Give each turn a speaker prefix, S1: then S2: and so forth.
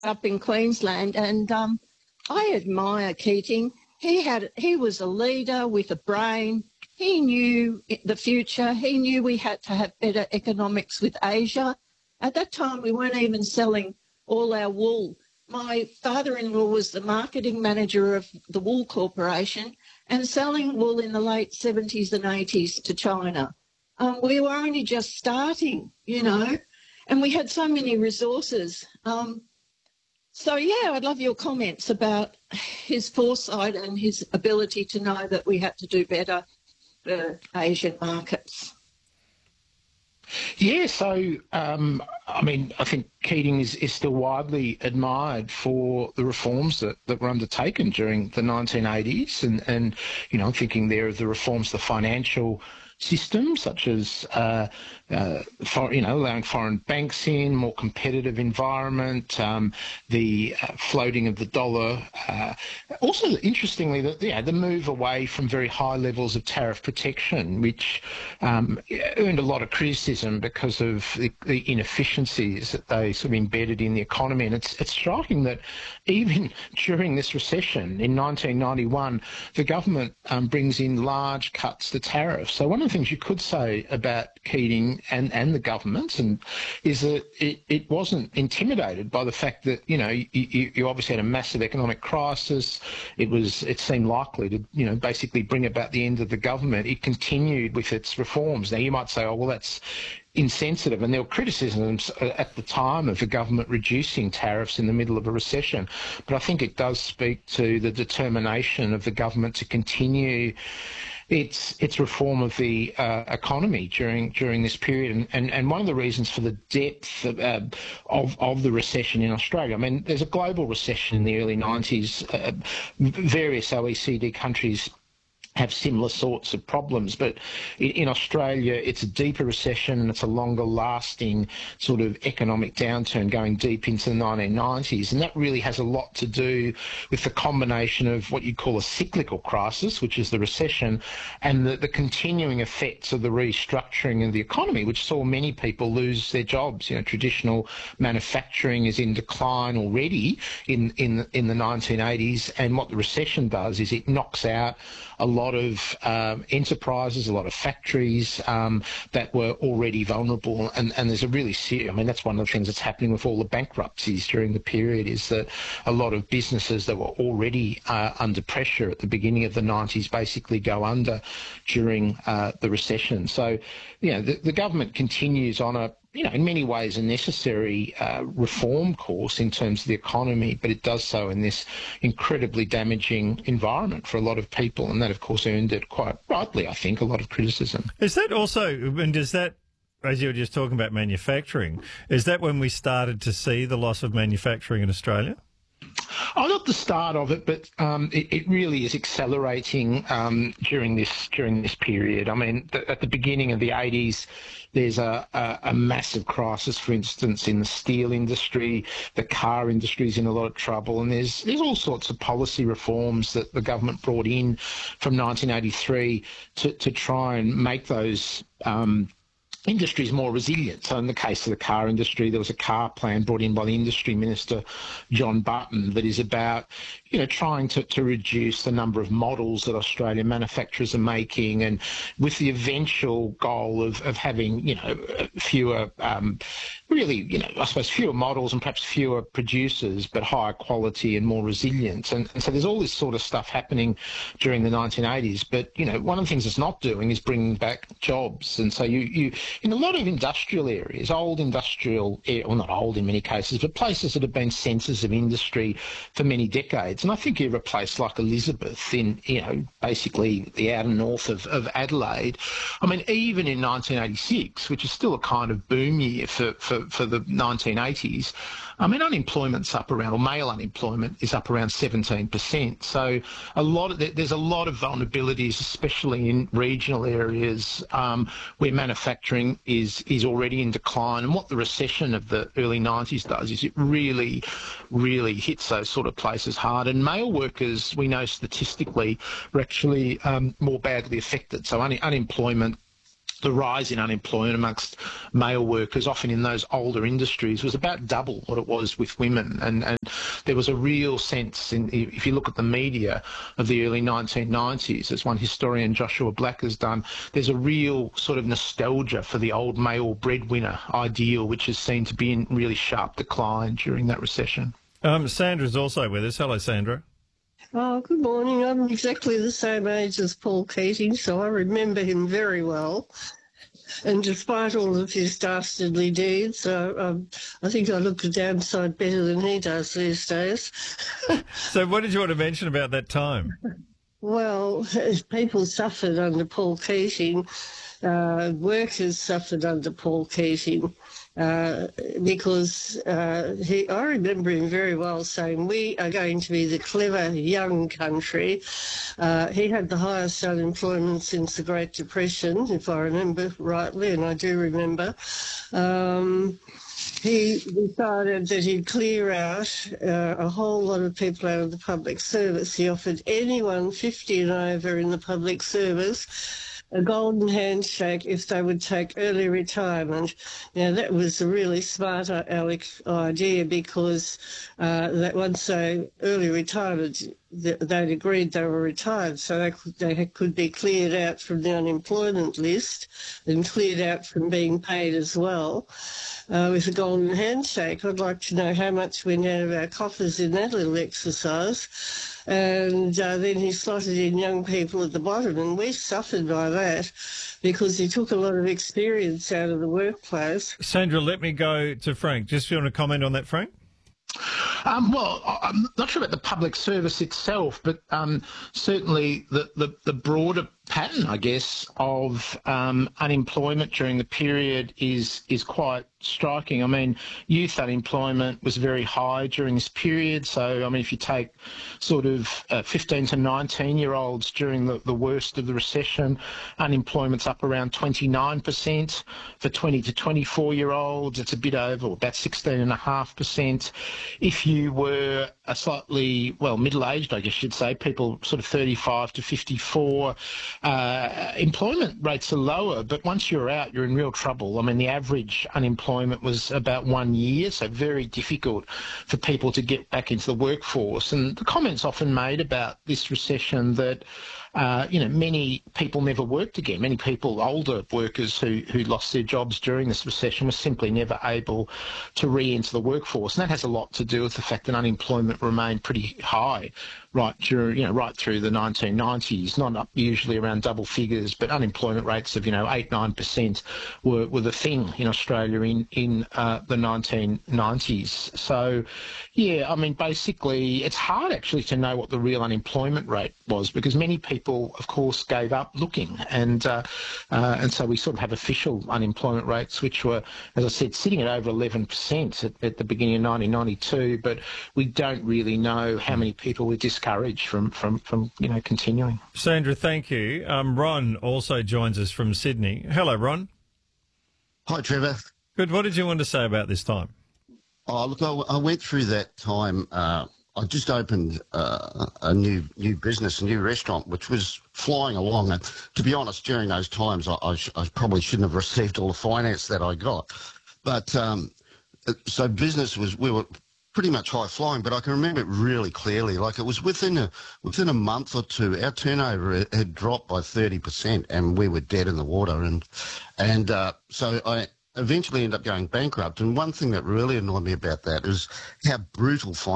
S1: up in Queensland, and I admire Keating. He was a leader with a brain. He knew the future. He knew we had to have better economics with Asia. At that time, we weren't even selling all our wool. My father-in-law was the marketing manager of the Wool Corporation and selling wool in the late 70s and 80s to China. We were only just starting, and we had so many resources. So, yeah, I'd love your comments about his foresight and his ability to know that we had to do better for Asian markets.
S2: Yeah, so, I think Keating is still widely admired for the reforms that were undertaken during the 1980s. And I'm thinking there of the reforms to the financial system, such as allowing foreign banks in, more competitive environment, the floating of the dollar. Also, interestingly, the move away from very high levels of tariff protection, which earned a lot of criticism because of the inefficiencies that they sort of embedded in the economy. And it's striking that even during this recession in 1991, the government brings in large cuts to tariffs. So one of the things you could say about Keating and the government is that it wasn't intimidated by the fact that, you obviously had a massive economic crisis. It seemed likely to, basically bring about the end of the government. It continued with its reforms. Now, you might say, oh, well, that's insensitive, and there were criticisms at the time of the government reducing tariffs in the middle of a recession. But I think it does speak to the determination of the government to continue its reform of the economy during this period, and one of the reasons for the depth of the recession in Australia. I mean, there's a global recession in the early 90s. Various OECD countries have similar sorts of problems, but in Australia it's a deeper recession and it's a longer lasting sort of economic downturn going deep into the 1990s, and that really has a lot to do with the combination of what you'd call a cyclical crisis, which is the recession, and the continuing effects of the restructuring of the economy, which saw many people lose their jobs. Traditional manufacturing is in decline already in the 1980s, and what the recession does is it knocks out a lot of enterprises, a lot of factories that were already vulnerable. And there's a really serious, that's one of the things that's happening with all the bankruptcies during the period, is that a lot of businesses that were already under pressure at the beginning of the 90s basically go under during the recession. So, the government continues on a, in many ways a necessary reform course in terms of the economy, but it does so in this incredibly damaging environment for a lot of people, and that, of course, earned it quite rightly, I think, a lot of criticism.
S3: Is that also, and does that, as you were just talking about manufacturing, is that when we started to see the loss of manufacturing in Australia?
S2: Oh, not the start of it, but it really is accelerating during this period. I mean, at the beginning of the 80s, there's a massive crisis, for instance, in the steel industry. The car industry is in a lot of trouble, and there's all sorts of policy reforms that the government brought in from 1983 to try and make those industries more resilient. So in the case of the car industry, there was a car plan brought in by the Industry Minister, John Button, that is about, trying to reduce the number of models that Australian manufacturers are making, and with the eventual goal of having, fewer, fewer models and perhaps fewer producers, but higher quality and more resilient. And so there's all this sort of stuff happening during the 1980s. But, one of the things it's not doing is bringing back jobs. And so you in a lot of industrial areas, old industrial, well, not old in many cases, but places that have been centres of industry for many decades. And I think you've a place like Elizabeth in, basically the outer north of Adelaide. I mean, even in 1986, which is still a kind of boom year for the 1980s, I mean, unemployment's up around, or male unemployment is up around 17%. So there's a lot of vulnerabilities, especially in regional areas where manufacturing is already in decline. And what the recession of the early 90s does is it really, really hits those sort of places hard. And male workers, we know statistically, are actually more badly affected. So unemployment the rise in unemployment amongst male workers, often in those older industries, was about double what it was with women. And there was a real sense, if you look at the media of the early 1990s, as one historian, Joshua Black, has done, there's a real sort of nostalgia for the old male breadwinner ideal, which is seen to be in really sharp decline during that recession.
S3: Sandra's also with us. Hello, Sandra.
S4: Oh, good morning. I'm exactly the same age as Paul Keating, so I remember him very well. And despite all of his dastardly deeds, I think I look a damn sight better than he does these days.
S3: So what did you want to mention about that time?
S4: Well, people suffered under Paul Keating. Workers suffered under Paul Keating. Because I remember him very well saying, we are going to be the clever young country. He had the highest unemployment since the Great Depression, if I remember rightly, and I do remember. He decided that he'd clear out a whole lot of people out of the public service. He offered anyone 50 and over in the public service a golden handshake if they would take early retirement. Now, that was a really smart aleck idea, because that once they early retired, they'd agreed they were retired, so they could be cleared out from the unemployment list and cleared out from being paid as well. With a golden handshake, I'd like to know how much went out of our coffers in that little exercise. And then he slotted in young people at the bottom, and we suffered by that because he took a lot of experience out of the workplace.
S3: Sandra, let me go to Frank. Just you want to comment on that, Frank?
S2: Well, I'm not sure about the public service itself, but certainly the broader pattern, I guess, of unemployment during the period is quite striking. I mean, youth unemployment was very high during this period. So, I mean, if you take sort of 15 to 19-year-olds during the worst of the recession, unemployment's up around 29%. For 20 to 24-year-olds, it's a bit over, about 16.5%. If you were a slightly, well, middle-aged, I guess you'd say, people sort of 35 to 54, employment rates are lower, but once you're out, you're in real trouble. I mean, the average unemployment was about 1 year, so very difficult for people to get back into the workforce. And the comments often made about this recession that, many people never worked again. Many people, older workers who lost their jobs during this recession, were simply never able to re-enter the workforce. And that has a lot to do with the fact that unemployment remained pretty high right through the 1990s, not up usually around double figures, but unemployment rates of 8-9% were the thing in Australia in the 1990s. So, yeah, I mean, basically, it's hard actually to know what the real unemployment rate was, because many people, of course, gave up looking, and so we sort of have official unemployment rates which were, as I said, sitting at over 11% at the beginning of 1992, but we don't really know how many people were discouraged from continuing.
S3: Sandra, thank you. Ron also joins us from Sydney. Hello, Ron.
S5: Hi, Trevor.
S3: Good. What did you want to say about this time?
S5: Oh, look, I went through that time. I just opened a new business, a new restaurant, which was flying along. And to be honest, during those times, I probably shouldn't have received all the finance that I got. But so business we were pretty much high flying, but I can remember it really clearly. Like, it was within a month or two, our turnover had dropped by 30%, and we were dead in the water. And so I eventually ended up going bankrupt. And one thing that really annoyed me about that is how brutal finance